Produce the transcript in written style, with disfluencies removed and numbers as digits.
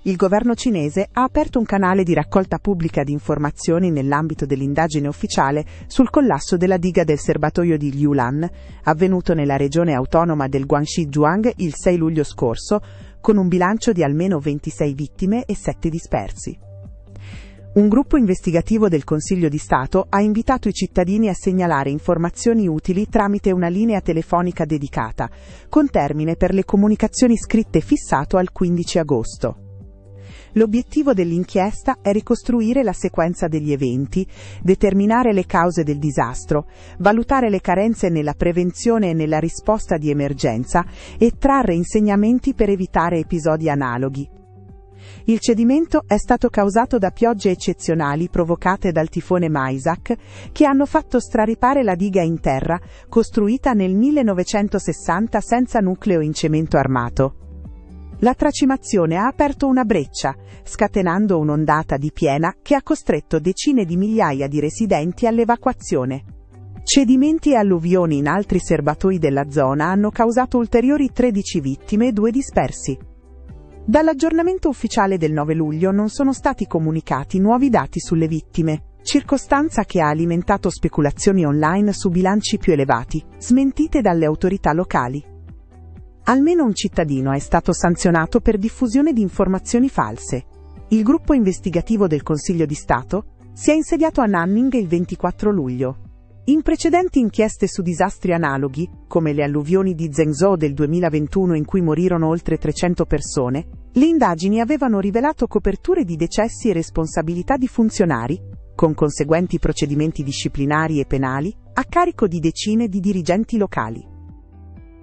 Il governo cinese ha aperto un canale di raccolta pubblica di informazioni nell'ambito dell'indagine ufficiale sul collasso della diga del serbatoio di Liulan, avvenuto nella regione autonoma del Guangxi-Zhuang il 6 luglio scorso, con un bilancio di almeno 26 vittime e 7 dispersi. Un gruppo investigativo del Consiglio di Stato ha invitato i cittadini a segnalare informazioni utili tramite una linea telefonica dedicata, con termine per le comunicazioni scritte fissato al 15 agosto. L'obiettivo dell'inchiesta è ricostruire la sequenza degli eventi, determinare le cause del disastro, valutare le carenze nella prevenzione e nella risposta di emergenza e trarre insegnamenti per evitare episodi analoghi. Il cedimento è stato causato da piogge eccezionali provocate dal tifone Maisak, che hanno fatto straripare la diga in terra, costruita nel 1960 senza nucleo in cemento armato. La tracimazione ha aperto una breccia, scatenando un'ondata di piena che ha costretto decine di migliaia di residenti all'evacuazione. Cedimenti e alluvioni in altri serbatoi della zona hanno causato ulteriori 13 vittime e 2 dispersi. Dall'aggiornamento ufficiale del 9 luglio non sono stati comunicati nuovi dati sulle vittime, circostanza che ha alimentato speculazioni online su bilanci più elevati, smentite dalle autorità locali. Almeno un cittadino è stato sanzionato per diffusione di informazioni false. Il gruppo investigativo del Consiglio di Stato si è insediato a Nanning il 24 luglio. In precedenti inchieste su disastri analoghi, come le alluvioni di Zhengzhou del 2021 in cui morirono oltre 300 persone, le indagini avevano rivelato coperture di decessi e responsabilità di funzionari, con conseguenti procedimenti disciplinari e penali, a carico di decine di dirigenti locali.